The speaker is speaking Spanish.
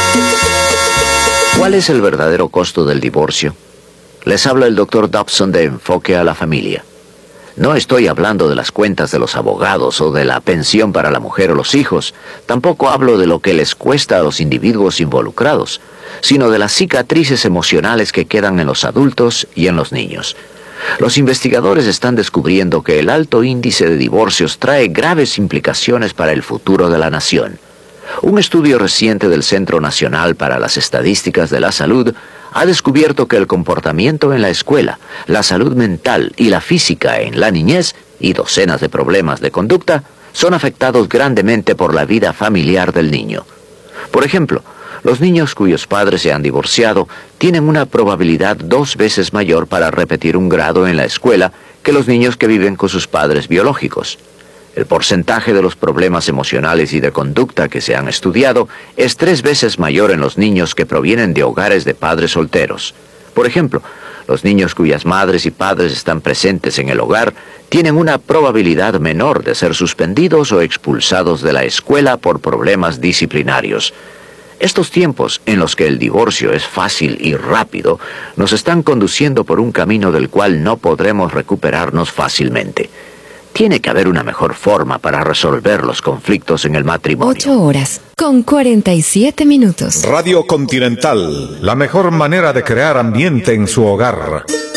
¿Cuál es el verdadero costo del divorcio? Les habla el Dr. Dobson de Enfoque a la Familia. No estoy hablando de las cuentas de los abogados o de la pensión para la mujer o los hijos. Tampoco hablo de lo que les cuesta a los individuos involucrados, sino de las cicatrices emocionales que quedan en los adultos y en los niños. Los investigadores están descubriendo que el alto índice de divorcios trae graves implicaciones para el futuro de la nación. Un estudio reciente del Centro Nacional para las Estadísticas de la Salud ha descubierto que el comportamiento en la escuela, la salud mental y la física en la niñez y docenas de problemas de conducta son afectados grandemente por la vida familiar del niño. Por ejemplo, los niños cuyos padres se han divorciado tienen una probabilidad 2 veces mayor para repetir un grado en la escuela que los niños que viven con sus padres biológicos. El porcentaje de los problemas emocionales y de conducta que se han estudiado es 3 veces mayor en los niños que provienen de hogares de padres solteros. Por ejemplo, los niños cuyas madres y padres están presentes en el hogar tienen una probabilidad menor de ser suspendidos o expulsados de la escuela por problemas disciplinarios. Estos tiempos en los que el divorcio es fácil y rápido nos están conduciendo por un camino del cual no podremos recuperarnos fácilmente. Tiene que haber una mejor forma para resolver los conflictos en el matrimonio. 8:47. Radio Continental, la mejor manera de crear ambiente en su hogar.